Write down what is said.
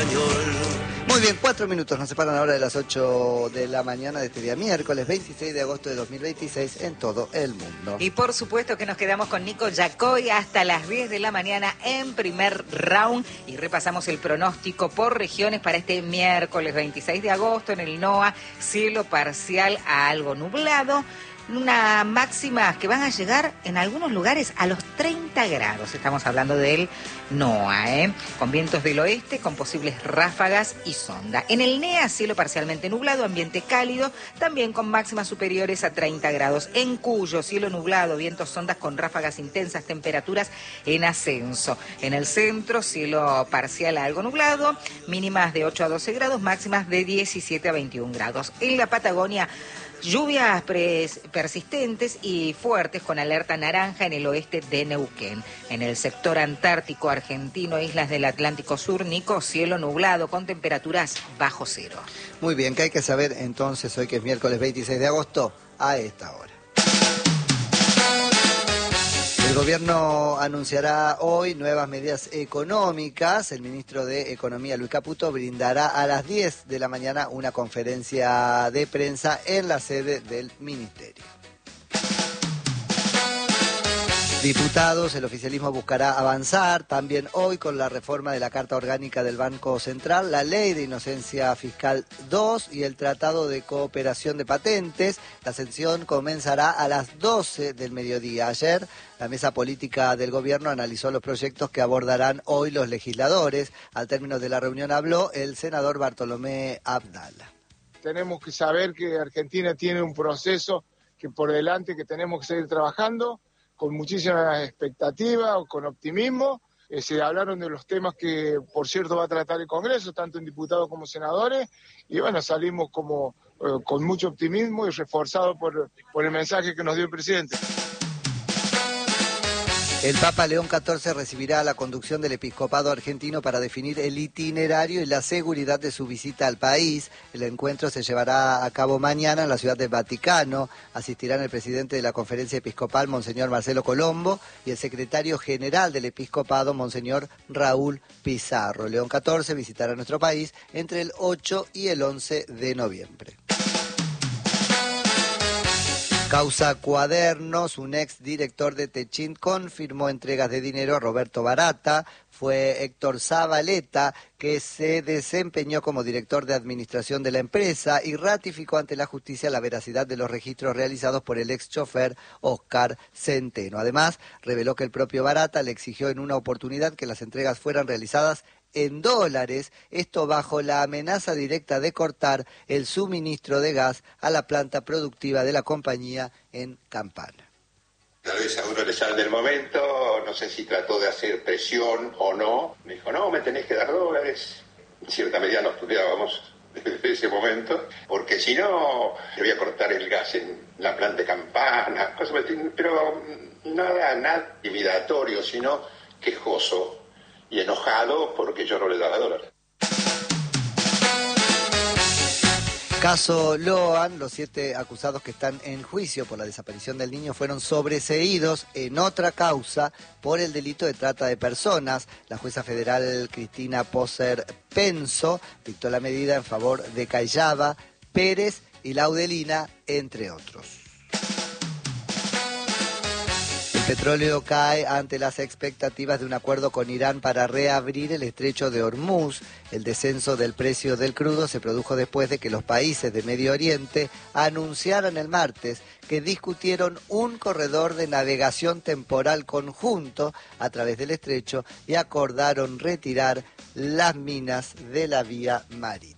español. Muy bien, 4 minutos nos separan ahora de las 8 de la mañana de este día miércoles 26 de agosto de 2026 en todo el mundo. Y por supuesto que nos quedamos con Nico Yacoy hasta las 10 de la mañana en primer round y repasamos el pronóstico por regiones para este miércoles 26 de agosto en el NOA, cielo parcial a algo nublado. Una máxima que van a llegar en algunos lugares a los 30 grados. Estamos hablando del NOA, con vientos del oeste, con posibles ráfagas y sonda. En el NEA, cielo parcialmente nublado, ambiente cálido, también con máximas superiores a 30 grados. En Cuyo, cielo nublado, vientos sondas con ráfagas intensas, temperaturas en ascenso. En el centro, cielo parcial a algo nublado, mínimas de 8 a 12 grados, máximas de 17 a 21 grados. En la Patagonia, lluvias persistentes y fuertes con alerta naranja en el oeste de Neuquén. En el sector antártico argentino, islas del Atlántico Sur, Nico, cielo nublado con temperaturas bajo cero. Muy bien, ¿qué hay que saber entonces hoy que es miércoles 26 de agosto a esta hora? El gobierno anunciará hoy nuevas medidas económicas. El ministro de Economía, Luis Caputo, brindará a las 10 de la mañana una conferencia de prensa en la sede del ministerio. Diputados, el oficialismo buscará avanzar también hoy con la reforma de la Carta Orgánica del Banco Central, la Ley de Inocencia Fiscal 2 y el Tratado de Cooperación de Patentes. La sesión comenzará a las 12 del mediodía. Ayer, la mesa política del gobierno analizó los proyectos que abordarán hoy los legisladores. Al término de la reunión habló el senador Bartolomé Abdala. Tenemos que saber que Argentina tiene un proceso que por delante que tenemos que seguir trabajando con muchísima expectativa o con optimismo. Se hablaron de los temas que, por cierto, va a tratar el Congreso, tanto en diputados como senadores, y bueno, salimos como con mucho optimismo y reforzados por el mensaje que nos dio el presidente. El Papa León XIV recibirá la conducción del episcopado argentino para definir el itinerario y la seguridad de su visita al país. El encuentro se llevará a cabo mañana en la ciudad del Vaticano. Asistirán el presidente de la Conferencia Episcopal, Monseñor Marcelo Colombo, y el secretario general del episcopado, Monseñor Raúl Pizarro. León XIV visitará nuestro país entre el 8 y el 11 de noviembre. Causa Cuadernos, un ex director de Techint confirmó entregas de dinero a Roberto Barata. Fue Héctor Zabaleta, que se desempeñó como director de administración de la empresa y ratificó ante la justicia la veracidad de los registros realizados por el ex chofer Oscar Centeno. Además, reveló que el propio Barata le exigió en una oportunidad que las entregas fueran realizadas en dólares, esto bajo la amenaza directa de cortar el suministro de gas a la planta productiva de la compañía en Campana. Tal vez a uno le sale del momento, no sé si trató de hacer presión o no. Me dijo, no, me tenés que dar dólares. En cierta medida nos tuteábamos desde ese momento, porque si no, le voy a cortar el gas en la planta de Campana, cosas, pero nada intimidatorio, sino quejoso y enojado porque yo no le daba dólares. Caso Loan, los 7 acusados que están en juicio por la desaparición del niño fueron sobreseídos en otra causa por el delito de trata de personas. La jueza federal Cristina Poser Penso dictó la medida en favor de Cayaba, Pérez y Laudelina, entre otros. El petróleo cae ante las expectativas de un acuerdo con Irán para reabrir el estrecho de Hormuz. El descenso del precio del crudo se produjo después de que los países de Medio Oriente anunciaran el martes que discutieron un corredor de navegación temporal conjunto a través del estrecho y acordaron retirar las minas de la vía marítima.